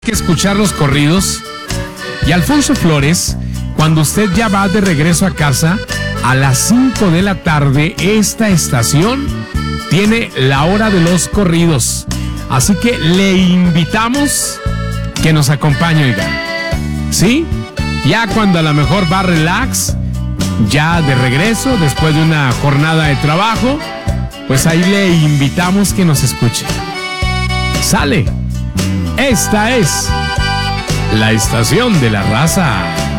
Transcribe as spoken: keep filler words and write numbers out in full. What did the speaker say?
que escuchar los corridos. Y Alfonso Flores, cuando usted ya va de regreso a casa, a las cinco de la tarde, esta estación tiene la hora de los corridos. Así que le invitamos que nos acompañe, oiga. ¿Sí? Ya cuando a lo mejor va relax, ya de regreso, después de una jornada de trabajo, pues ahí le invitamos que nos escuche. Sale. Esta es la estación de la raza.